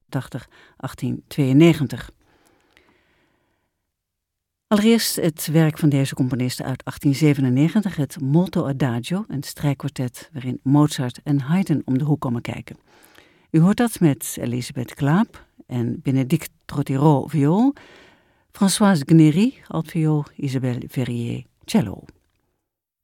1892. Allereerst het werk van deze componisten uit 1897, het Molto Adagio, een strijkkwartet waarin Mozart en Haydn om de hoek komen kijken. U hoort dat met Elisabeth Klaap en Bénédicte Trottireau viool, Françoise Gnéry altviool, Isabelle Verrier cello.